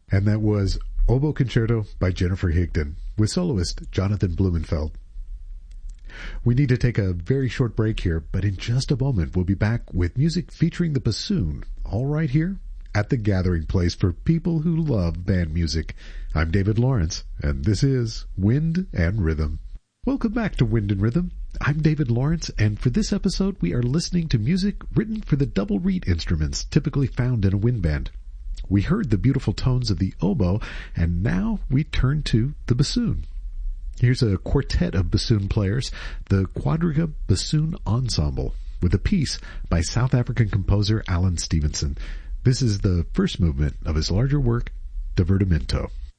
And that was Oboe Concerto by Jennifer Higdon with soloist Jonathan Blumenfeld. We need to take a very short break here, but in just a moment we'll be back with music featuring the bassoon, all right here at the gathering place for people who love band music. I'm David Lawrence, and this is Wind and Rhythm. Welcome back to Wind and Rhythm. I'm David Lawrence, and for this episode we are listening to music written for the double reed instruments typically found in a wind band. We heard the beautiful tones of the oboe, and now we turn to the bassoon. Here's a quartet of bassoon players, the Quadriga Bassoon Ensemble, with a piece by South African composer Alan Stevenson. This is the first movement of his larger work, Divertimento.